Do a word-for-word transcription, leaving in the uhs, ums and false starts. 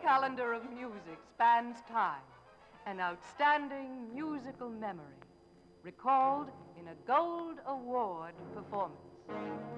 calendar of music spans time, an outstanding musical memory, recalled in a Gold Award performance.